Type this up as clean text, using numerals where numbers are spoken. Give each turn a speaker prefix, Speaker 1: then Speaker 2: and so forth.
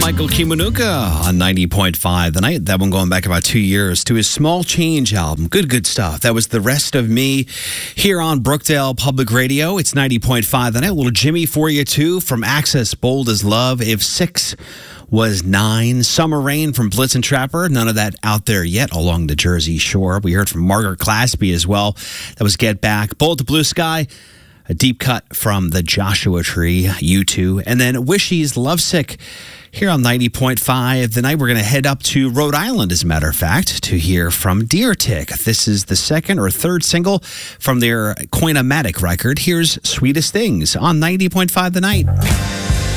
Speaker 1: Michael Kiwanuka on 90.5 The Night. That one going back about 2 years to his Small Change album. Good stuff. That was The Rest of Me here on Brookdale Public Radio. It's 90.5 The Night. A little Jimmy for you, too, from Access, Bold as Love. If 6 was 9. Summer Rain from Blitz and Trapper. None of that out there yet along the Jersey Shore. We heard from Margaret Claspy as well. That was Get Back. Bullet to Blue Sky. A deep cut from the Joshua Tree, U2. And then Wishy's Lovesick here on 90.5 The Night. We're going to head up to Rhode Island, as a matter of fact, to hear from Deer Tick. This is the second or third single from their Coin-O-Matic record. Here's Sweetest Things on 90.5 The Night.